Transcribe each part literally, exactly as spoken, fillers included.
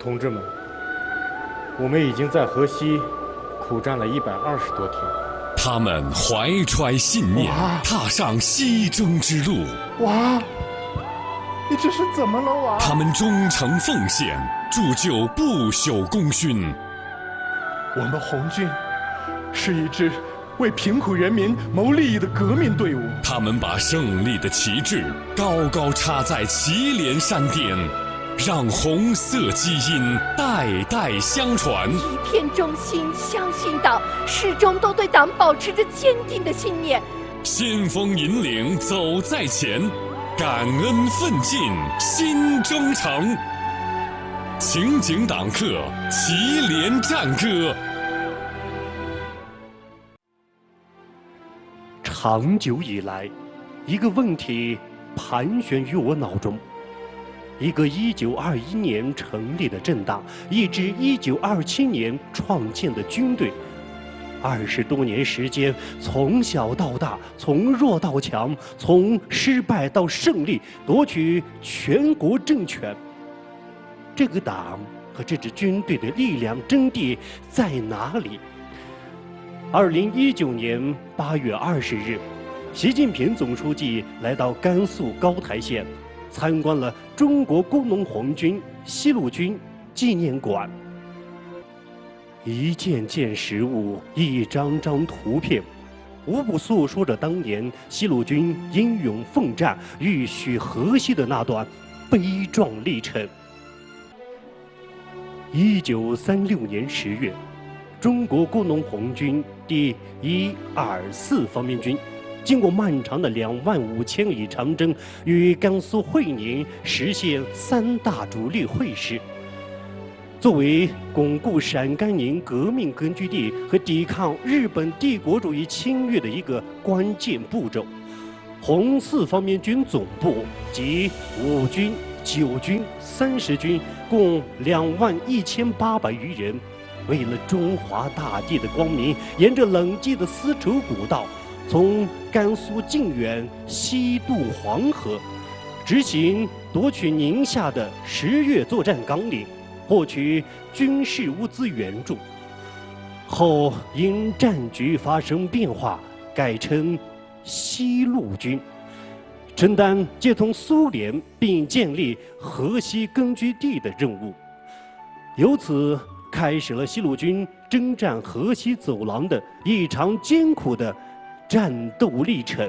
同志们，我们已经在河西苦战了一百二十多天。 他们怀揣信念，踏上西征之路。 娃，你这是怎么了，娃？ 他们忠诚奉献，铸就不朽功勋。 我们红军是一支为贫苦人民谋利益的革命队伍。 他们把胜利的旗帜高高插在祁连山巅，让红色基因代代相传。 一片忠心，相信党，始终都对党保持着坚定的信念。 先锋引领走在前，感恩奋进新征程。情景党课祁连战歌。 长久以来，一个问题盘旋于我脑中：一个一九二一年成立的政党，一支一九二七年创建的军队，二十多年时间，从小到大，从弱到强，从失败到胜利，夺取全国政权。这个党和这支军队的力量真谛在哪里？二零一九年八月二十日，习近平总书记来到甘肃高台县，参观了中国工农红军西路军纪念馆。一件件实物，一张张图片，无不诉说着当年西路军英勇奋战、浴血河西的那段悲壮历程。一九三六年十月，中国工农红军第一、二、四方面军，经过漫长的两万五千里长征，与甘肃会宁实现三大主力会师。作为巩固陕甘宁革命根据地和抵抗日本帝国主义侵略的一个关键步骤，红四方面军总部及五军、九军、三十军共两万一千八百余人，为了中华大地的光明，沿着冷寂的丝绸古道，从甘肃靖远西渡黄河，执行夺取宁夏的十月作战纲领，获取军事物资援助。后因战局发生变化，改称西路军，承担接通苏联并建立河西根据地的任务，由此开始了西路军征战河西走廊的一场艰苦的战斗历程。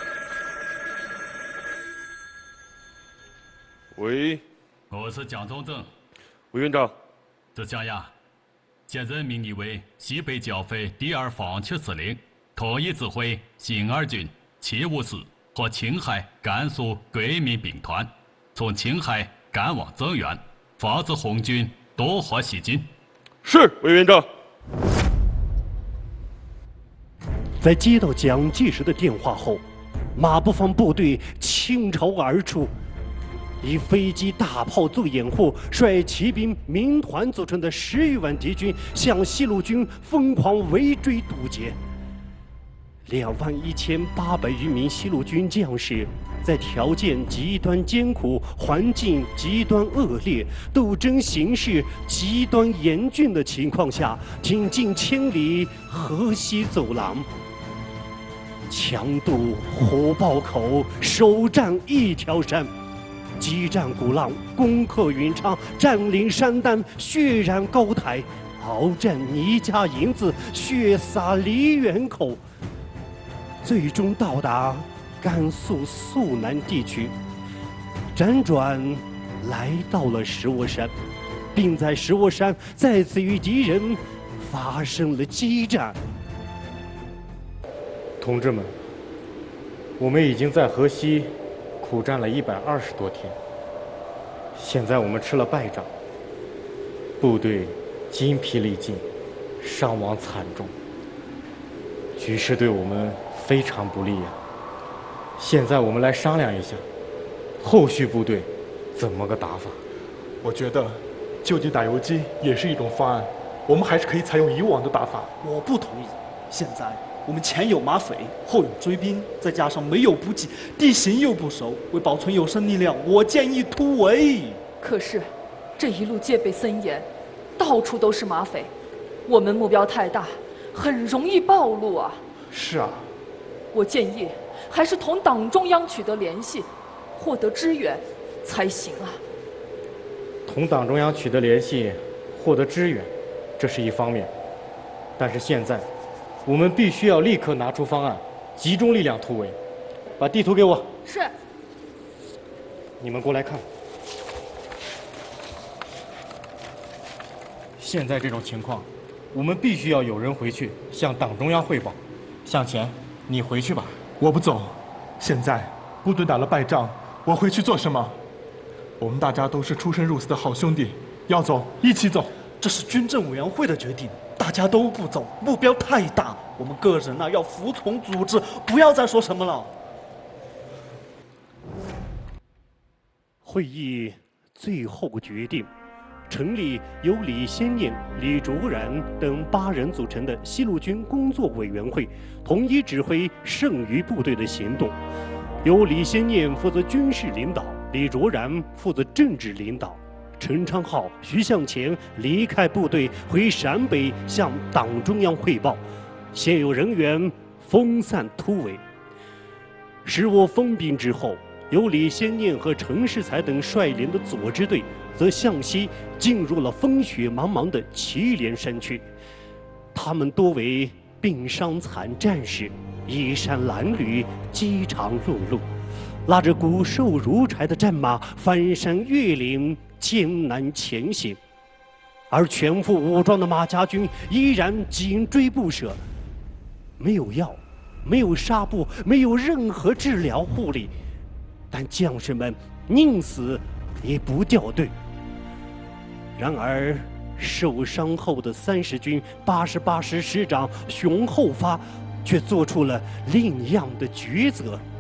喂， 我是蒋中正。 委员长， 这江呀，现任命你为西北剿匪第二防区司令，统一指挥新二军、七五师和青海、甘肃革命兵团，从青海赶往增援，防止红军夺获西进。 是，委员长。 在接到蒋介石的电话后，马步芳部队倾巢而出，以飞机、大炮做掩护，率骑兵、民团组成的十余万敌军向西路军疯狂围追堵截。两万一千八百余名西路军将士，在条件极端艰苦、环境极端恶劣、斗争形势极端严峻的情况下，挺进千里河西走廊，强渡虎豹口，首战一条山，激战鼓浪，攻克云昌，占领山丹，血染高台，鏖战倪家营子，血洒梨园口，最终到达甘肃肃南地区，辗转来到了石窝山，并在石窝山再次与敌人发生了激战。 同志们，我们已经在河西苦战了一百二十多天，现在我们吃了败仗，部队筋疲力尽，伤亡惨重，局势对我们非常不利呀。现在我们来商量一下，后续部队怎么个打法？ 我觉得就地打游击也是一种方案，我们还是可以采用以往的打法。 我不同意。现在我们前有马匪，后有追兵，再加上没有补给，地形又不熟，为保存有生力量，我建议突围。 可是这一路戒备森严，到处都是马匪，我们目标太大，很容易暴露啊。 是啊， 我建议还是同党中央取得联系，获得支援才行啊。 同党中央取得联系，获得支援，这是一方面。但是现在，我们必须要立刻拿出方案，集中力量突围。把地图给我。 是。 你们过来看。现在这种情况，我们必须要有人回去向党中央汇报。向前，你回去吧。 我不走。现在部队打了败仗，我回去做什么？我们大家都是出生入死的好兄弟，要走一起走。 这是军政委员会的决定，大家都不走，目标太大，我们个人呢、啊、要服从组织，不要再说什么了。 会议最后决定，成立由李先念、李卓然等八人组成的西路军工作委员会，统一指挥剩余部队的行动。由李先念负责军事领导，李卓然负责政治领导。陈昌浩、徐向前离开部队回陕北向党中央汇报，现有人员分散突围。使我封兵之后，由李先念和陈世才等率领的左支队，则向西进入了风雪茫茫的祁连山区。他们多为病伤残战士，衣衫褴褛，饥肠辘辘，拉着骨瘦如柴的战马翻山越岭，艰难前行。而全副武装的马家军依然紧追不舍，没有药，没有纱布，没有任何治疗护理，但将士们宁死也不掉队。然而受伤后的三十军八十八师师长熊厚发却做出了另样的抉择。